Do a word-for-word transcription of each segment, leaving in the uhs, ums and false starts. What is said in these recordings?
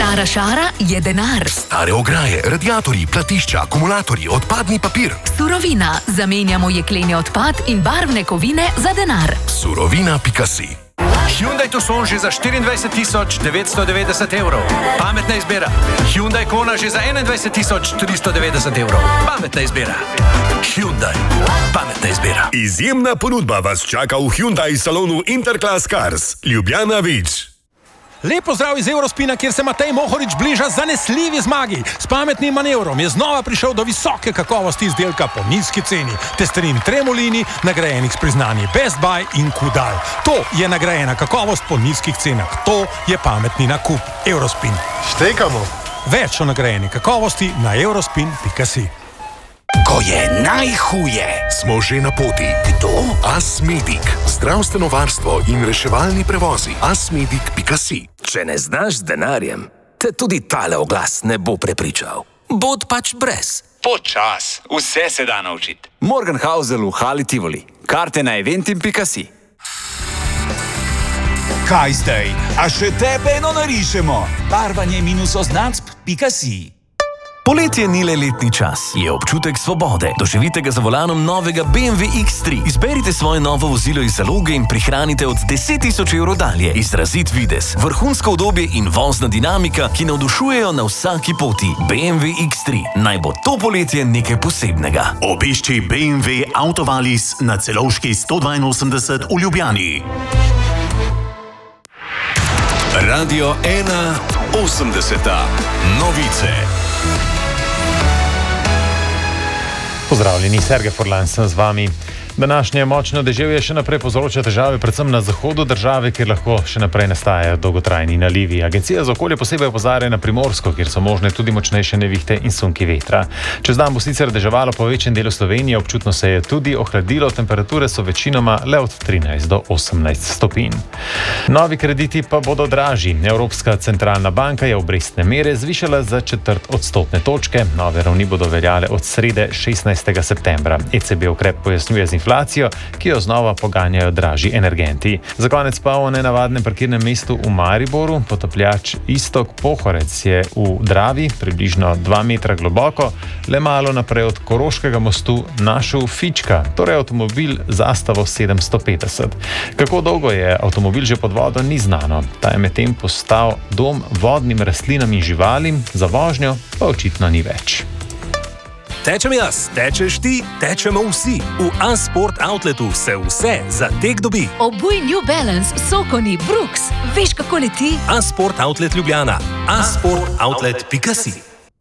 Stara šara je denar. Stare ograje, radiatorji, platišča, akumulatorji, odpadni papir. Surovina. Zamenjamo jekleni odpad in barvne kovine za denar. Surovina pika si. Hyundai Tucson že za štiriindvajset tisoč devetsto devetdeset evrov. Pametna izbira. Hyundai Kona že za enaindvajset tisoč tristo devetdeset evrov. Pametna izbira. Hyundai. Pametna izbira. Izjemna ponudba vas čaka v Hyundai salonu Interclass Cars. Ljubljana Vič. Lep pozdrav iz Eurospina, kjer se Matej Mohorič bliža zanesljivi zmagi. S pametnim manevrom je znova prišel do visoke kakovosti izdelka po nizki ceni. Testerin Tremolini, nagrajenih s priznanji Best Buy in Kudal. To je nagrajena kakovost po nizkih cenah. To je pametni nakup. Eurospin. Štekamo. Več o nagrajeni kakovosti na eurospin pika si. Ko je najhuje, smo že na poti. Kdo? Asmedic. Zdravstveno varstvo in reševalni prevozi. asmedic pika si. Če ne znaš z denarjem, te tudi tale oglas ne bo prepričal. Bod pač brez. Počas, vse se da naučiti. Morgenhausel v Hali Tivoli. Karte na eventim pika si. Kaj zdaj? A še tebe eno narišemo? Barvanje minus oznacb pika si. Poletje ni le letni čas, je občutek svobode. Doživite ga za volanom novega B M W X tri. Izberite svoje novo vozilo iz zaloge in prihranite od deset tisoč evrov dalje. Izrazit videz, vrhunsko udobje in vozna dinamika, ki navdušujejo na vsaki poti. B M W X tri. Naj bo to poletje nekaj posebnega. Obišči B M W Autovalis na Celovški sto dvainosemdeset v Ljubljani. Radio ena osemdeseta. Novice. Pozdravljeni, Sergej Forlan sem z vami. Današnje močno deževje še naprej povzroča težave predvsem na zahodu države, kjer lahko še naprej nastajajo dolgotrajni nalivi. Agencija za okolje posebej opozarja na Primorsko, kjer so možne tudi močnejše nevihte in sunki vetra. Čez dan bo sicer deževalo po večjem delu Slovenije, občutno se je tudi ohladilo, temperature so večinoma le od trinajst do osemnajst stopinj. Novi krediti pa bodo dražji. Evropska centralna banka je obrestne mere zvišala za četrt odstotne točke. Nove ravni bodo veljale od srede šestnajstega septembra. E C B ukrep pojasnjuje z inflacijo, ki jo znova poganjajo dražji energenti. Za konec pa o nenavadnem parkirnem mestu v Mariboru. Potapljač Istok Pohorec je v Dravi, približno dva metra globoko, le malo naprej od Koroškega mostu našel fička, torej avtomobil z zastavo sedemsto petdeset. Kako dolgo je avtomobil že pod vodo, ni znano. Ta je medtem postal dom vodnim rastlinam in živalim, za vožnjo pa očitno ni več. Tečem jaz, tečeš ti, tečemo vsi. V Asport Outletu se vse za tek dobi. Obuj New Balance, Sokoni, Brooks. Veš, kako leti? Asport Outlet Ljubljana. asport outlet pika si.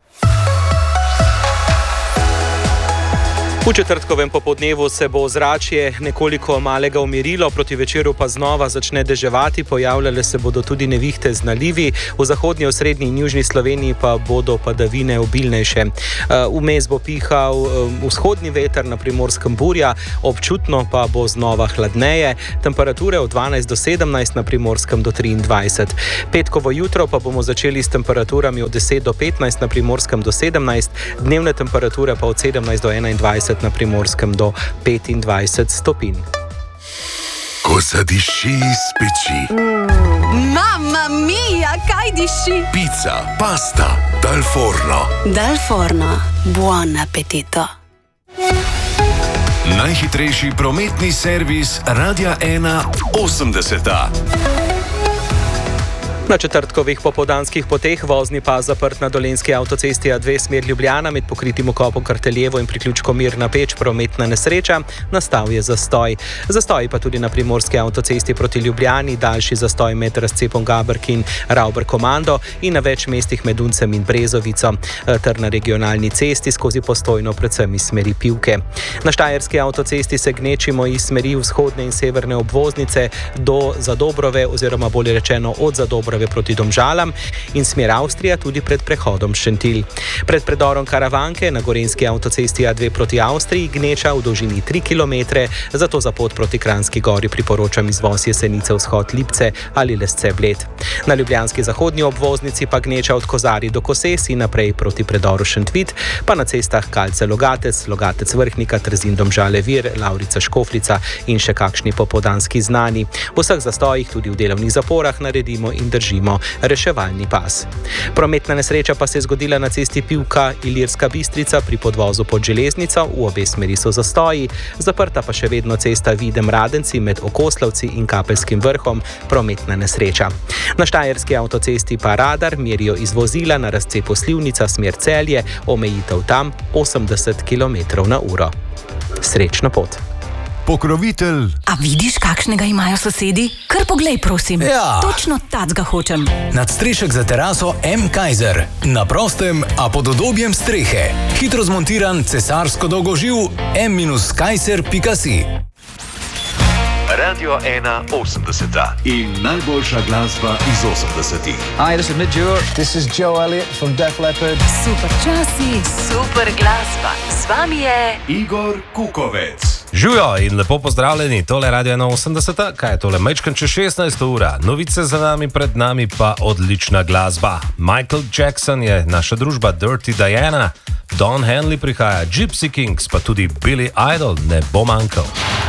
V četrtkovem popoldnevu se bo ozračje nekoliko malega umirilo, proti večeru pa znova začne deževati, pojavljale se bodo tudi nevihte z nalivi, v zahodnji, osrednji in južni Sloveniji pa bodo padavine obilnejše. Vmes bo pihal vzhodni veter, na Primorskem burja, občutno pa bo znova hladneje, temperature od dvanajst do sedemnajst, na Primorskem do triindvajset. Petkovo jutro pa bomo začeli s temperaturami od deset do petnajst, na Primorskem do sedemnajst, dnevne temperature pa od sedemnajst do enaindvajset, na Primorskem do petindvajset stopinj. Ko zadiši iz peči. Mm, mamma mia, kaj diši? Pizza, pasta, dal forno. Dal forno, buon appetito. Najhitrejši prometni servis Radia ena osemdeseta. Na četrtkovih popoldanskih poteh vozni pas zaprt na Dolenjski avtocesti A dve smer Ljubljana med pokritim vkopom Karteljevo in priključkom Mirna Peč, prometna nesreča, nastal je zastoj. Zastoj pa tudi na Primorski avtocesti proti Ljubljani, daljši zastoj med razcepom Gaberk in Rauber Komando in na več mestih med Uncem in Brezovico, ter na regionalni cesti skozi Postojno, predvsem iz smeri Pivke. Na Štajerski avtocesti se gnečimo iz smeri vzhodne in severne obvoznice do Zadobrove, oziroma bolje rečeno od Zadobrove proti Domžalam in smer Avstrija tudi pred prehodom Šentilj. Pred predorom Karavanke na Gorenjski avtocesti A dve proti Avstriji gneča v dolžini tri kilometre, zato za pot proti Kranjski Gori priporočam izvoz Jesenice vzhod Lipce ali Lesce Bled. Na ljubljanski zahodnji obvoznici pa gneča od Kozarij do Koses in naprej proti predoru Šentvit, pa na cestah Kalce Logatec, Logatec Vrhnika, Trzin Domžale Vir, Lavrica Škofljica in še kakšni popoldanski znani. V vseh zastojih, tudi v delovnih zaporah, naredimo in držimo držimo reševalni pas. Prometna nesreča pa se je zgodila na cesti Pivka Ilirska Bistrica pri podvozu pod železnico, v obe smeri so zastoji, zaprta pa še vedno cesta Videm Radenci med Okoslavci in Kapelskim vrhom, prometna nesreča. Na štajerski avtocesti pa radar merijo iz vozila na razcepu Slivnica smer Celje, omejitev tam osemdeset kilometrov na uro. Srečno pot. Pokrovitelj. A vidiš, kakšnega imajo sosedi? Kar poglej, prosim. Ja. Točno tacga hočem. Nadstrešek za teraso M. Kaiser. Na prostem, a pod udobjem strehe. Hitro zmontiran cesarsko dolgoživ m kaiser pika si. Radio ena osemdeseta in najboljša glasba iz osemdesetih. Hi, this is Midge Ure. This is Joe Elliott from Def Leppard. Super časi, super glasba. Z vami je Igor Kukovec. Živijo in lepo pozdravljeni, tole Radio ena osemdeseta, kaj je tole, mečkan čez šestnajsta ura, novice za nami, pred nami pa odlična glasba. Michael Jackson je naša družba, Dirty Diana, Don Henley prihaja, Gypsy Kings, pa tudi Billy Idol ne bo manjkal.